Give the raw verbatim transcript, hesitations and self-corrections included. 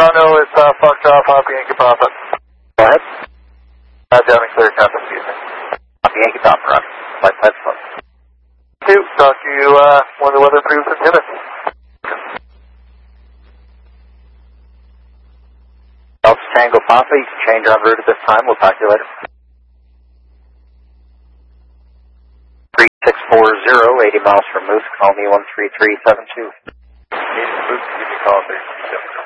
Toronto, it's uh, Foxtrot, Papa Yankee Papa. Go ahead. Uh, down and clear, Captain, excuse me. Papa Yankee Papa, Roger. Flight five slow. Two, talk to you uh, when the weather improves in Timmins. Delta Tango Papa, you can change on route at this time. We'll talk to you later. three six four zero, eighty miles from Moose. Call me one three three seven two. Need Moose to give me a call, please.